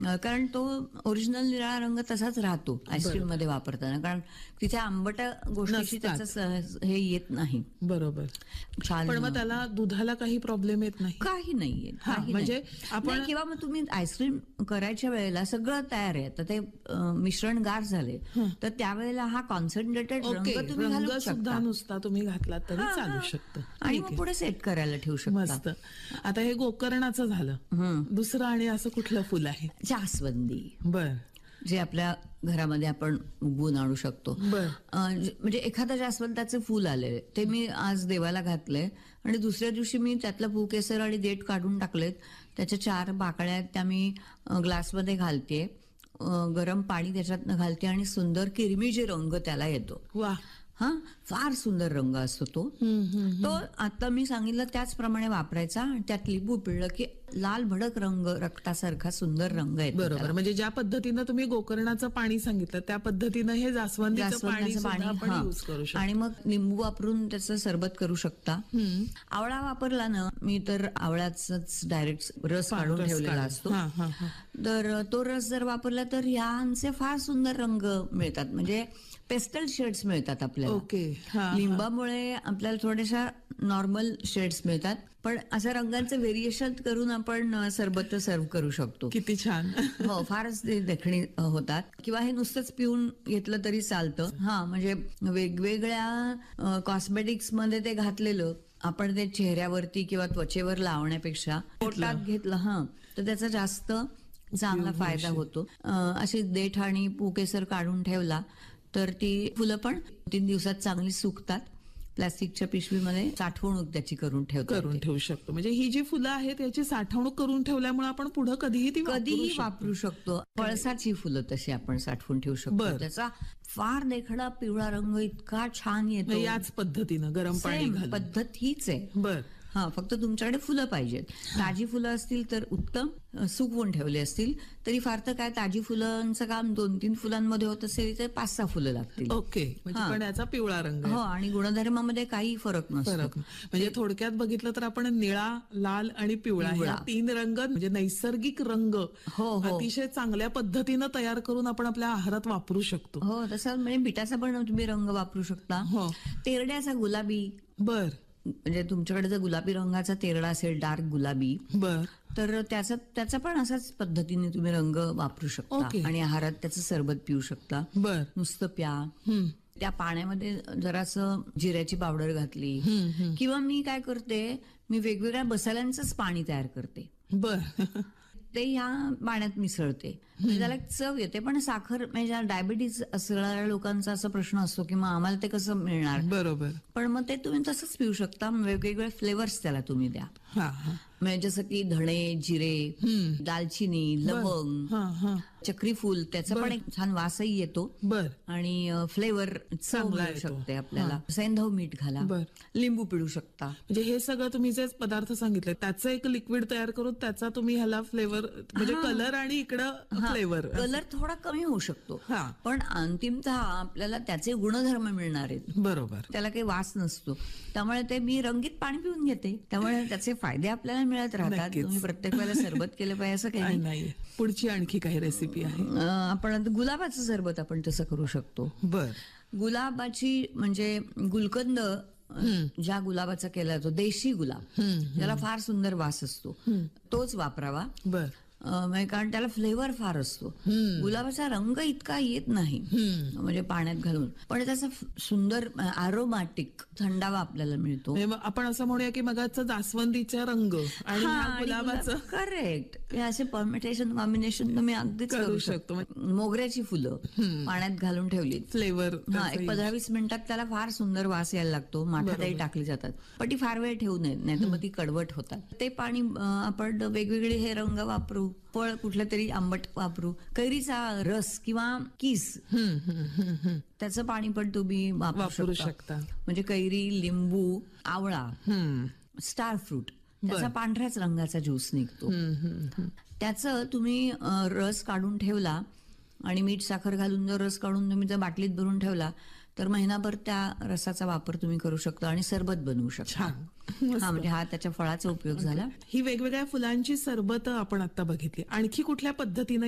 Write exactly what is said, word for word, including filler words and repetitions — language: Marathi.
अ, कारण तो ओरिजिनल निळा रंग तसाच राहतो आईस्क्रीम मध्ये वापरताना, कारण तिथे आंबट गोष्टीची नसतात. त्याचं स- हे येत नाही. बरोबर. छान पण मग त्याला दुधाला काही प्रॉब्लेम येत नाही? काही नाहीये, हा, काही म्हणजे नाही. आपण- नाही, किंवा मग तुम्ही आईस्क्रीम करायच्या वेळेला सगळं तयार आहे, तर ते अ, मिश्रण गार झाले तर त्यावेळेला हा कॉन्सन्ट्रेटेड रंग ओके, तुम्ही रंग घालू सुद्धा शकता नुसता तुम्ही घातला तरी हा, चालू हा. शकतं. आणि ठीक मग आहे. पुढे सेट करायला ठेवू शकता. मस्त. आता हे गोकर्णाचं झालं. हम्म. दुसरं आणि असं कुठलं फुल आहे? जास्वंदी, बर जे आपल्या घरामध्ये आपण उगवून आणू शकतो. बर. अ, ज- म्हणजे एखादं जास्वंदाचं फूल आले ते मी आज देवाला घातलंय आणि दुसऱ्या दिवशी मी त्यातलं भूकेसर आणि देठ काढून टाकलेत. त्याच्या चार बाकड्या आहेत, त्या मी अ, ग्लासमध्ये घालते, गरम पाणी त्याच्यातनं घालते आणि सुंदर किरमी जे रंग त्याला येतो, वा. हा फार सुंदर रंग असतो तो. हम्म, हम्म. तो आता मी सांगितलं त्याचप्रमाणे वापरायचा आणि त्यात लिंबू पिळलं की लाल भडक रंग, रक्तासारखा सुंदर रंग येतो बरोबर. त्याला. म्हणजे ज्या पद्धतीनं तुम्ही गोकर्णाचं पाणी सांगितलं त्या पद्धतीनं हे जास्वंदीचं पाणी जास्वंदाचं सुद्धा पाणी, आपण हा. यूज करू शकतो. आणि मग लिंबू वापरून त्याचं सरबत करू शकता. हम्म. आवळा वापरला ना, मी तर आवळ्याचाच डायरेक्ट रस पा- काढून रस ठेवलेला काढून. असतो. हा, हा, हा. तर तो रस जर वापरला तर ह्यांचे फार सुंदर रंग मिळतात, म्हणजे पेस्टल शेड्स मिळतात आपल्याला. ओके. हा, हा. लिंबामुळे आपल्याला थोड्याशा नॉर्मल शेड्स मिळतात, पण अशा रंगांचं व्हेरिएशन करून आपण अ, सरबत सर्व करू शकतो. किती छान. हो, फारच ते देखणी अ, होतात. किंवा हे नुसतंच पिऊन घेतलं तरी चालतं. हा, म्हणजे वेगवेगळ्या कॉस्मेटिक्स मध्ये ते घातलेलं आपण ते चेहऱ्यावरती किंवा त्वचेवर लावण्यापेक्षा पोटात घेतलं हा तर त्याचा जास्त चांगला उपयोग फायदा होईल. होतो. अ, अशी देठ आणि पुकेसर काढून ठेवला तर ती फुलं पण तीन दिवसात चांगली सुकतात. प्लास्टिकच्या पिशवीमध्ये साठवणूक त्याची करून ठेवता करून येते. ठेवू शकतो. म्हणजे ही जी फुलं आहेत याची साठवणूक करून ठेवल्यामुळे आपण पुढे कधीही ती वापरू कधीही शकतो. वापरू शकतो. पळसाची फुलं तशी आपण साठवून ठेवू शकतो. बरं. त्याचा फार देखणा पिवळा रंग इतका छान येतो. म्हणजे याच पद्धतीनं गरम पाणी Same घालून. पद्धत हीच आहे. बर. हा, फक्त तुमच्याकडे फुलं पाहिजेत. ताजी फुलं असतील तर उत्तम, अ, सुकवून ठेवले असतील तरी फार तर काय, ताजी फुलांचं काम दोन तीन फुलांमध्ये होत असेल तर पाच सहा फुलं लागतील. ओके. म्हणजे हा. पण याचा पिवळा रंग आहे. हो, आणि गुणधर्मामध्ये काही फरक नसतो. फरक नाही. म्हणजे थोडक्यात बघितलं तर आपण निळा, लाल आणि पिवळा पिवळा. या तीन रंग म्हणजे नैसर्गिक रंग हो, हो. अतिशय चांगल्या पद्धतीनं तयार करून आपण आपल्या आहारात वापरू शकतो. हो, तसं म्हणजे बिटाचा पण तुम्ही रंग वापरू शकता. हो. तेरड्याचा गुलाबी, बर म्हणजे तुमच्याकडे जर गुलाबी रंगाचा तेरडा असेल, डार्क गुलाबी, बर तर त्याचा त्याचा पण असाच पद्धतीने तुम्ही रंग वापरू शकता ओके. आणि आहारात त्याचं सरबत पिऊ शकता. बर. नुसतं प्या. हम्म. त्या पाण्यामध्ये जरासं जिऱ्याची पावडर घातली हम्म, हम्म. किंवा मी काय करते, मी वेगवेगळ्या मसाल्यांचंच पाणी तयार करते, बर. ते ह्या पाण्यात मिसळते. म्हणजे त्याला एक चव येते. पण साखर म्हणजे डायबिटीज असणाऱ्या लोकांचा असा प्रश्न असतो की मग आम्हाला ते कसं मिळणार, बरोबर. पण मग ते तुम्ही तसंच पिऊ शकता. वेगवेगळे फ्लेवर्स त्याला तुम्ही द्या, हा हा. म्हणजे जसं की धणे, जिरे, हम्म. दालचिनी, लवंग, हा हा. चक्री फूल, त्याचा बर. पण एक छान वासही येतो बर आणि फ्लेवर चांगला मिळू येतो. शकते आपल्याला. हा. सैंधव मीठ घाला, बर. लिंबू पिळू शकता. म्हणजे हे सगळं तुम्ही जे पदार्थ सांगितले त्याचं एक लिक्विड तयार करून त्याचा तुम्ही ह्याला फ्लेवर म्हणजे हा. कलर आणि इकडं हा, फ्लेवर. कलर थोडा कमी होऊ शकतो, हा. पण अंतिमतः आपल्याला त्याचे गुणधर्म मिळणार आहेत. बरोबर. त्याला काही वास नसतो, त्यामुळे ते मी रंगीत पाणी पिऊन घेते, त्यामुळे त्याचे फायदे आपल्याला मिळत राहतात. नक्कीच. तुम्ही प्रत्येक वेळेला सरबत केलं पाहिजे असं काही काही नाही. नाही. पुढची आणखी काही रेसिपी आहे? अं, आपण आता गुलाबाचं सरबत आपण तसं करू शकतो. बर. गुलाबाची म्हणजे गुलकंद, हम्म. ज्या गुलाबाचा केला जातो देशी गुलाब, हम्म. त्याला फार सुंदर वास असतो, तोच वापरावा. बर. अं, म्हणजे कारण त्याला फ्लेवर फार असतो. हम्म. गुलाबाचा रंग इतका येत नाही हम्म. म्हणजे पाण्यात घालून, पण त्याचा फ- सुंदर अरोमॅटिक थंडावा आपल्याला मिळतो. म्हणजे मग आपण असं म्हणूया की मगाचं जास्वंदीचा रंग आणि ह्या गुलाबाचं करेक्ट. हे असे परमिटेशन कॉम्बिनेशन तुम्ही अगदीच करू करू शकतो. शकतो. मोगऱ्याची फुलं पाण्यात घालून ठेवली, फ्लेवर. हा, एक पंधरा वीस मिनिटात त्याला फार सुंदर वास यायला लागतो. माठातही बरोबर. टाकली जातात, पण ती फार वेळ ठेवू नये, नाही तर मग ती कडवट होतात. ते पाणी अं, आपण वेगवेगळे हे रंग वापरू, फळ कुठलं तरी आंबट वापरू, कैरीचा रस किंवा किस, त्याचं पाणी पण तुम्ही वापरू वापरू शकता. शकता. म्हणजे कैरी, लिंबू, आवळा, स्टार फ्रूट, त्याचा बर. पांढऱ्याच रंगाचा ज्यूस निघतो. त्याचं तुम्ही अं, रस काढून ठेवला आणि मीठ साखर घालून जर रस काढून तुम्ही जर बाटलीत भरून ठेवला तर महिनाभर त्या रसाचा वापर तुम्ही करू शकता आणि सरबत बनवू शकता. छान. मस्त. हा, म्हणजे हा त्याच्या फळाचा उपयोग झाला. ही वेगवेगळ्या फुलांची सरबत आपण आता बघितली. आणखी कुठल्या पद्धतीने